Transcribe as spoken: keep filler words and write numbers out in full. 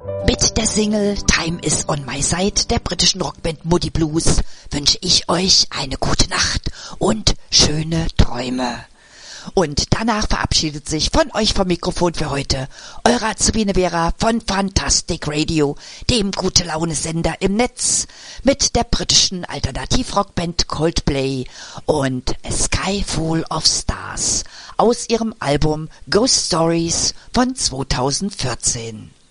Mit der Single Time is on my side der britischen Rockband Moody Blues wünsche ich euch eine gute Nacht und schöne Träume. Und danach verabschiedet sich von euch vom Mikrofon für heute eure Azubine Vera von Fantastic Radio, dem Gute-Laune-Sender im Netz, mit der britischen Alternativ-Rockband Coldplay und A Sky Full of Stars aus ihrem Album Ghost Stories von zweitausendvierzehn.